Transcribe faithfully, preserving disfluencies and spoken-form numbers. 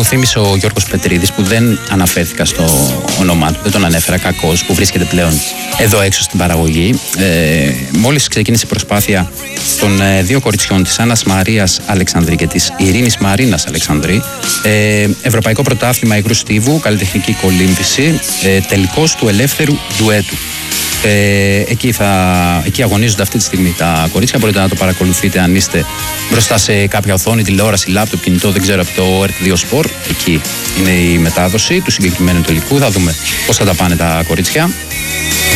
μου θύμισε ο Γιώργος Πετρίδης, που δεν αναφέρθηκα στο όνομά του, δεν τον ανέφερα, κακός, που βρίσκεται πλέον εδώ έξω στην παραγωγή. Ε, μόλις ξεκίνησε η προσπάθεια των ε, δύο κοριτσιών, της Άννας Μαρίας Αλεξανδρή και της Ειρήνης Μαρίνας Αλεξανδρή, ε, Ευρωπαϊκό Πρωτάθλημα Υγρού Στίβου, καλλιτεχνική κολύμβηση, ε, τελικός του ελεύθερου ντουέτου. Ε, εκεί, θα, εκεί αγωνίζονται αυτή τη στιγμή τα κορίτσια. Μπορείτε να το παρακολουθείτε αν είστε μπροστά σε κάποια οθόνη, τηλεόραση, λάπτοπ, κινητό, δεν ξέρω, από το Ερ τι δύο Sport. Εκεί είναι η μετάδοση του συγκεκριμένου τελικού. Θα δούμε πώς θα τα πάνε τα κορίτσια.